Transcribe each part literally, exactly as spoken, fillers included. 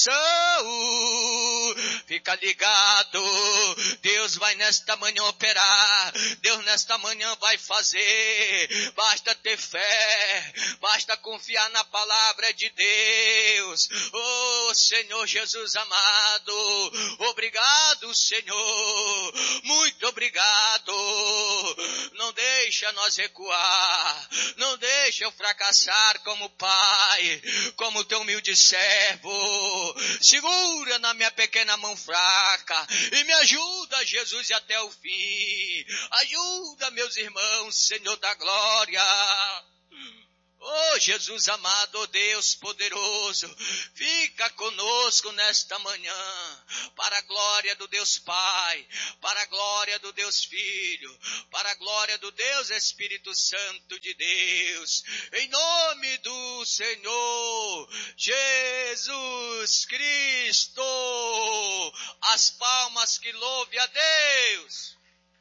Fica ligado, Deus vai nesta manhã operar, Deus nesta manhã vai fazer, basta ter fé, basta confiar na palavra de Deus. Oh Senhor Jesus amado, obrigado Senhor, muito obrigado, não deixa nós recuar, não deixa eu fracassar como pai, como teu humilde servo, segura na minha pequena mão fraca e me ajuda, Jesus, e até o fim. Ajuda meus irmãos, Senhor da glória. Oh Jesus amado, oh Deus poderoso, fica conosco nesta manhã, para a glória do Deus Pai, para a glória do Deus Filho, para a glória do Deus Espírito Santo de Deus, em nome do Senhor Jesus Cristo. As palmas que louve a Deus.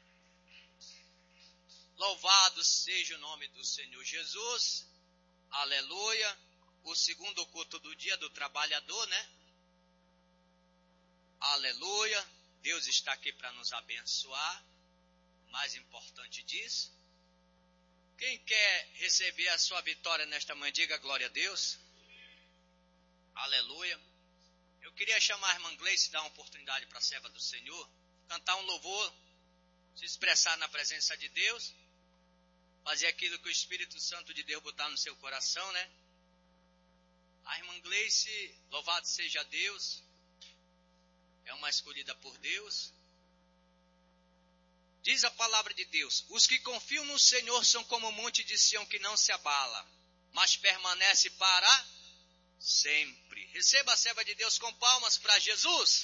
Louvado seja o nome do Senhor Jesus. Aleluia, o segundo culto do dia do trabalhador, né? Aleluia, Deus está aqui para nos abençoar, mais importante disso. Quem quer receber a sua vitória nesta manhã, diga glória a Deus. Aleluia. Eu queria chamar a irmã Gleice, dar uma oportunidade para a serva do Senhor, cantar um louvor, se expressar na presença de Deus. Fazer aquilo que o Espírito Santo de Deus botar no seu coração, né? A irmã Gleice, louvado seja Deus, é uma escolhida por Deus. Diz a palavra de Deus: os que confiam no Senhor são como o monte de Sião que não se abala, mas permanece para sempre. Receba a serva de Deus com palmas para Jesus.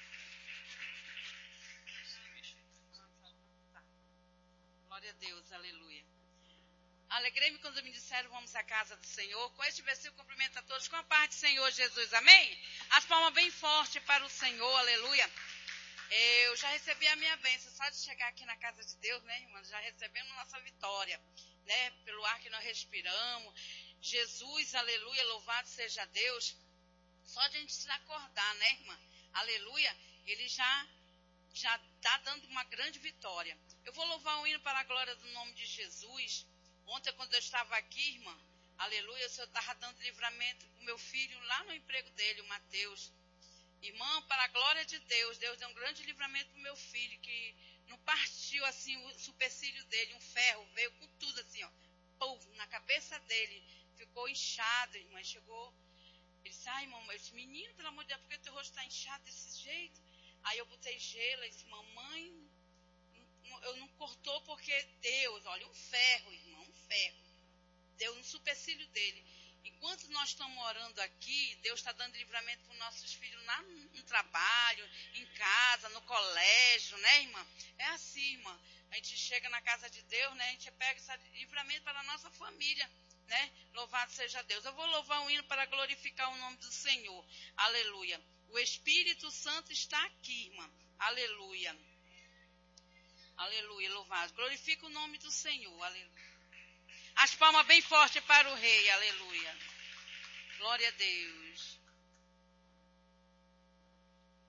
Glória a Deus, aleluia. Alegrei-me quando me disseram, vamos à casa do Senhor. Com este versículo, cumprimento a todos com a paz do Senhor Jesus, amém? As palmas bem fortes para o Senhor, aleluia. Eu já recebi a minha bênção, só de chegar aqui na casa de Deus, né, irmãs? Já recebemos nossa vitória, né? Pelo ar que nós respiramos. Jesus, aleluia, louvado seja Deus. Só de a gente se acordar, né, irmã? Aleluia, ele já já está dando uma grande vitória. Eu vou louvar o hino para a glória do nome de Jesus. Ontem, quando eu estava aqui, irmã, aleluia, o Senhor estava dando livramento para o meu filho lá no emprego dele, o Mateus. Irmã, para a glória de Deus, Deus deu um grande livramento para o meu filho, que não partiu assim o supercílio dele, um ferro, veio com tudo assim, ó, pum, na cabeça dele, ficou inchado, irmã, chegou, ele disse, ai, irmão, esse menino, pelo amor de Deus, por que teu rosto está inchado desse jeito? Aí eu botei gelo e disse, mamãe, eu não cortou porque Deus, olha, um ferro, irmão, um ferro, deu no supercílio dele. Enquanto nós estamos orando aqui, Deus está dando livramento para os nossos filhos lá no, no trabalho, em casa, no colégio, né, irmã? É assim, irmã. A gente chega na casa de Deus, né? A gente pega esse livramento para a nossa família, né? Louvado seja Deus. Eu vou louvar um hino para glorificar o nome do Senhor. Aleluia. O Espírito Santo está aqui, irmã. Aleluia. Aleluia, louvado. Glorifica o nome do Senhor. Aleluia. As palmas bem fortes para o Rei. Aleluia. Glória a Deus.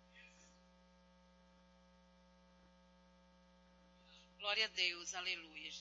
Glória a Deus. Aleluia.